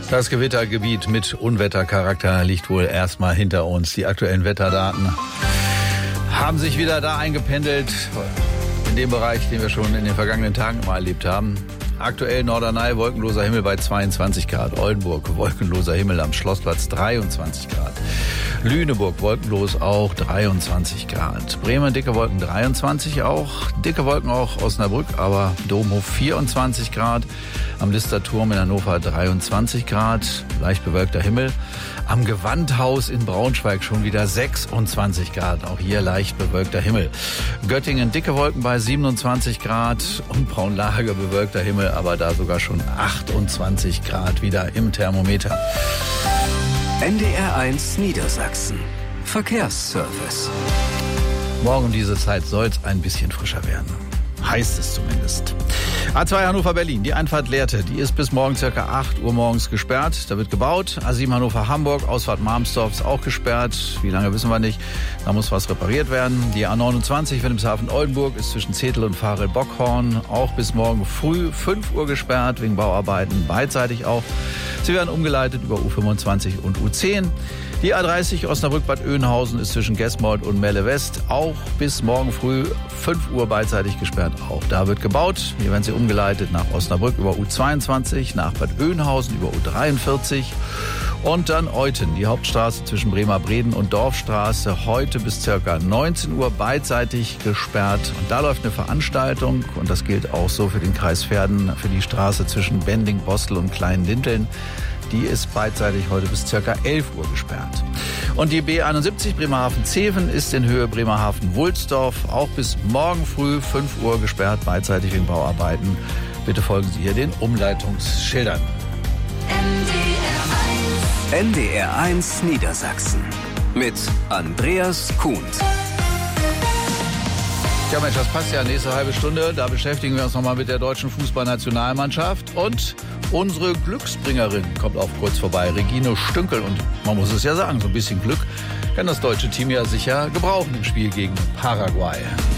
Das Gewittergebiet mit Unwettercharakter liegt wohl erstmal hinter uns. Die aktuellen Wetterdaten haben sich wieder da eingependelt, in dem Bereich, den wir schon in den vergangenen Tagen mal erlebt haben. Aktuell Norderney, wolkenloser Himmel bei 22 Grad. Oldenburg, wolkenloser Himmel am Schlossplatz 23 Grad. Lüneburg, wolkenlos auch 23 Grad. Bremen, dicke Wolken 23 auch. Dicke Wolken auch Osnabrück, aber Domhof 24 Grad. Am Listerturm in Hannover 23 Grad. Leicht bewölkter Himmel. Am Gewandhaus in Braunschweig schon wieder 26 Grad. Auch hier leicht bewölkter Himmel. Göttingen, dicke Wolken bei 27 Grad. Und Braunlage, bewölkter Himmel, aber da sogar schon 28 Grad wieder im Thermometer. NDR 1 Niedersachsen. Verkehrsservice. Morgen um diese Zeit soll es ein bisschen frischer werden. Heißt es zumindest. A2 Hannover-Berlin, die Einfahrt Lehrte, die ist bis morgen ca. 8 Uhr morgens gesperrt. Da wird gebaut. A7 Hannover-Hamburg, Ausfahrt Marmsdorf ist auch gesperrt. Wie lange wissen wir nicht. Da muss was repariert werden. Die A29 Wilhelmshaven-Oldenburg ist zwischen Zetel und Varel-Bockhorn auch bis morgen früh 5 Uhr gesperrt, wegen Bauarbeiten beidseitig auch. Sie werden umgeleitet über U25 und U10. Die A30 Osnabrück-Bad Oeynhausen ist zwischen Gesmold und Melle West auch bis morgen früh 5 Uhr beidseitig gesperrt. Auch da wird gebaut. Hier werden sie umgeleitet nach Osnabrück über U22, nach Bad Oeynhausen über U43 und dann Euthen, die Hauptstraße zwischen Bremer-Breden und Dorfstraße, heute bis ca. 19 Uhr beidseitig gesperrt. Und da läuft eine Veranstaltung und das gilt auch so für den Kreis Verden, für die Straße zwischen Bending, Bostel und Kleinen-Dinteln. Die ist beidseitig heute bis ca. 11 Uhr gesperrt. Und die B71 Bremerhaven-Zeven ist in Höhe Bremerhaven-Wulsdorf auch bis morgen früh 5 Uhr gesperrt, beidseitig wegen Bauarbeiten. Bitte folgen Sie hier den Umleitungsschildern. NDR 1 Niedersachsen mit Andreas Kuhn. Ja Mensch, das passt ja, nächste halbe Stunde. Da beschäftigen wir uns nochmal mit der deutschen Fußballnationalmannschaft. Und unsere Glücksbringerin kommt auch kurz vorbei, Regine Stünkel. Und man muss es ja sagen, so ein bisschen Glück kann das deutsche Team ja sicher gebrauchen im Spiel gegen Paraguay.